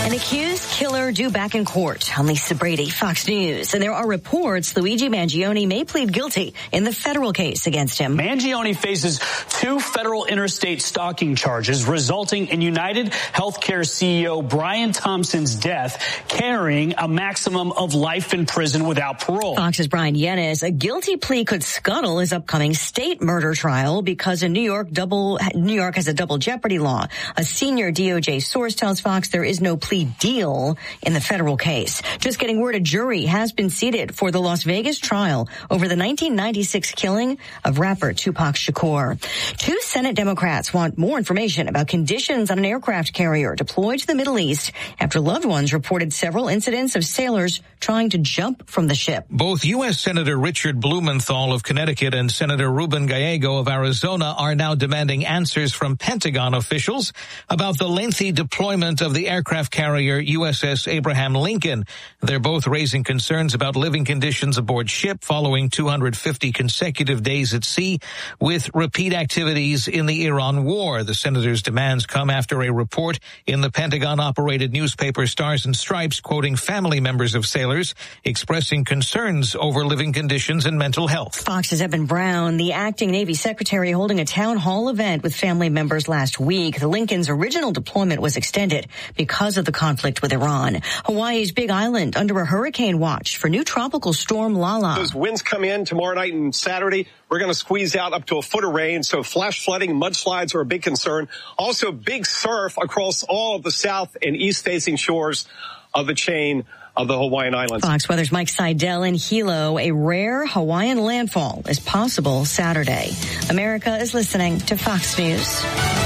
An accused killer due back in court. I'm Lisa Brady, Fox News. And there are reports Luigi Mangione may plead guilty in the federal case against him. Mangione faces 2 federal interstate stalking charges resulting in United Healthcare CEO Brian Thompson's death, carrying a maximum of life in prison without parole. Fox's Brian Yennis. A guilty plea could scuttle his upcoming state murder trial because in New York has a double jeopardy law. A senior DOJ source tells Fox there is no plea deal in the federal case. Just getting word, a jury has been seated for the Las Vegas trial over the 1996 killing of rapper Tupac Shakur. 2 Senate Democrats want more information about conditions on an aircraft carrier deployed to the Middle East after loved ones reported several incidents of sailors trying to jump from the ship. Both U.S. Senator Richard Blumenthal of Connecticut and Senator Ruben Gallego of Arizona are now demanding answers from Pentagon officials about the lengthy deployment of the aircraft carrier USS Abraham Lincoln. They're both raising concerns about living conditions aboard ship following 250 consecutive days at sea with repeat activities in the Iran war. The senators' demands come after a report in the Pentagon-operated newspaper Stars and Stripes quoting family members of sailors expressing concerns over living conditions and mental health. Fox's Evan Brown, the acting Navy secretary, holding a town hall event with family members last week. The Lincoln's original deployment was extended because of the conflict with Iran. Hawaii's Big Island under a hurricane watch for new tropical storm Lala. Those winds come in tomorrow night and Saturday. We're going to squeeze out up to a foot of rain, so flash flooding, mudslides are a big concern. Also, big surf across all of the south and east-facing shores of the chain of the Hawaiian Islands. Fox Weather's Mike Seidel in Hilo. A rare Hawaiian landfall is possible Saturday. America is listening to Fox News.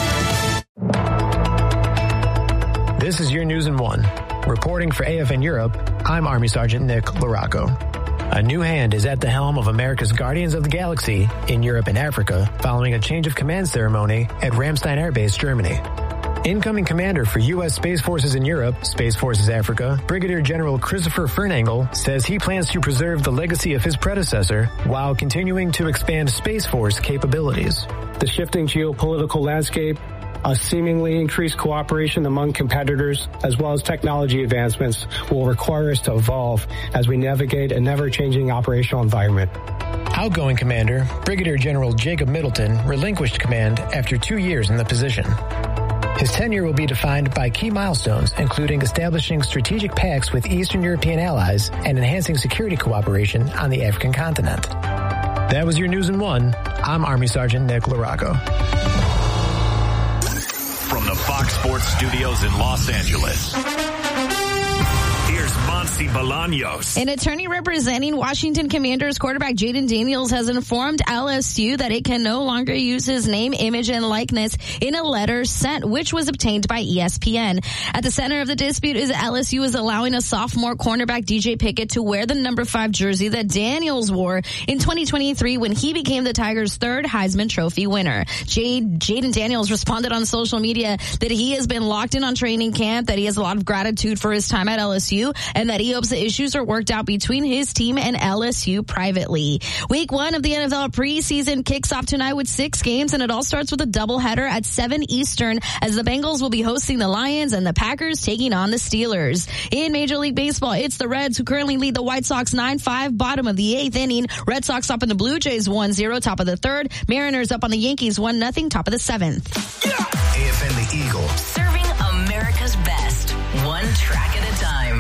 This is your News in 1. Reporting for AFN Europe, I'm Army Sergeant Nick Laraco. A new hand is at the helm of America's Guardians of the Galaxy in Europe and Africa following a change of command ceremony at Ramstein Air Base, Germany. Incoming commander for U.S. Space Forces in Europe, Space Forces Africa, Brigadier General Christopher Fernangle says he plans to preserve the legacy of his predecessor while continuing to expand Space Force capabilities. The shifting geopolitical landscape, a seemingly increased cooperation among competitors, as well as technology advancements will require us to evolve as we navigate an ever-changing operational environment. Outgoing Commander, Brigadier General Jacob Middleton, relinquished command after 2 years in the position. His tenure will be defined by key milestones, including establishing strategic pacts with Eastern European allies and enhancing security cooperation on the African continent. That was your News in 1. I'm Army Sergeant Nick Laraco. From the Fox Sports Studios in Los Angeles, here's Monty Bolaños. An attorney representing Washington Commanders quarterback Jayden Daniels has informed LSU that it can no longer use his name, image, and likeness in a letter sent, which was obtained by ESPN. At the center of the dispute is LSU is allowing a sophomore cornerback DJ Pickett to wear the number 5 jersey that Daniels wore in 2023 when he became the Tigers' 3rd Heisman Trophy winner. Jayden Daniels responded on social media that he has been locked in on training camp, that he has a lot of gratitude for his time at LSU, and that he hopes the issues are worked out between his team and LSU privately. Week 1 of the NFL preseason kicks off tonight with 6 games, and it all starts with a doubleheader at 7 Eastern as the Bengals will be hosting the Lions and the Packers taking on the Steelers. In Major League Baseball, it's the Reds who currently lead the White Sox 9-5, bottom of the 8th inning. Red Sox up on the Blue Jays 1-0, top of the 3rd. Mariners up on the Yankees 1-0, top of the 7th. AFN the Eagle. Serving America's best, one track at a time.